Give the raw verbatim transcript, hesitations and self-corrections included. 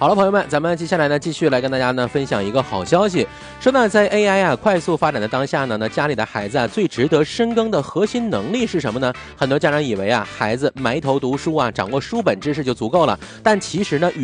好了，朋友们，咱们接下来呢，继续来跟大家呢分享一个好消息。说呢，在 A I 啊快速发展的当下呢，那家里的孩子啊最值得深耕的核心能力是什么呢？很多家长以为啊，孩子埋头读书啊，掌握书本知识就足够了，但其实呢，与